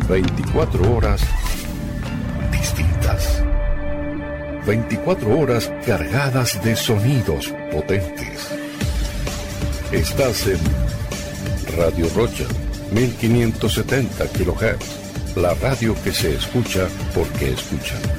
24 horas distintas. 24 horas cargadas de sonidos potentes. Estás en Radio Rocha, 1570 kHz. La radio que se escucha porque escucha.